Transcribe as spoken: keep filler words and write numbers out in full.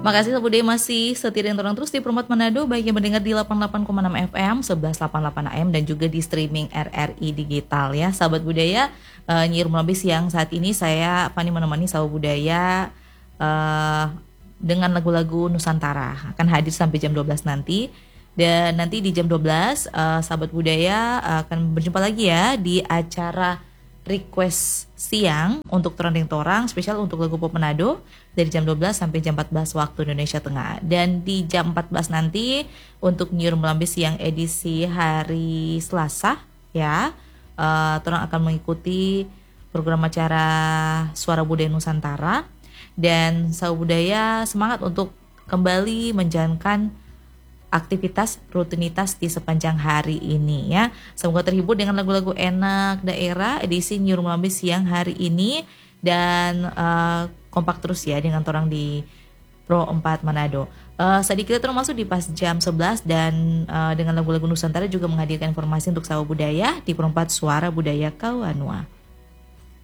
Makasih Sahabat Budaya masih setia dan orang terus di Perempat Manado, baik yang mendengar di delapan puluh delapan koma enam F M, sebelas delapan puluh delapan A M dan juga di streaming R R I Digital ya. Sahabat Budaya, uh, Nyi Rumah siang saat ini saya Fani menemani Sahabat Budaya uh, dengan lagu-lagu Nusantara. Akan hadir sampai jam dua belas nanti. Dan nanti di jam dua belas uh, Sahabat Budaya akan berjumpa lagi ya di acara request siang untuk trending torang spesial untuk lagu pop Manado dari jam dua belas sampai jam empat belas waktu Indonesia Tengah. Dan di jam empat belas nanti untuk Nyur Melambis siang edisi hari Selasa ya, uh, torang akan mengikuti program acara Suara Budaya Nusantara. Dan Sahabat Budaya semangat untuk kembali menjalankan aktivitas rutinitas di sepanjang hari ini ya. Semoga terhibur dengan lagu-lagu enak daerah edisi Nyur Melambis siang hari ini. Dan uh, kompak terus ya dengan orang di Pro empat Manado. uh, Sedikit termasuk di pas jam sebelas. Dan uh, dengan lagu-lagu Nusantara juga menghadirkan informasi untuk Sahabat Budaya di Pro empat Suara Budaya Kawanua.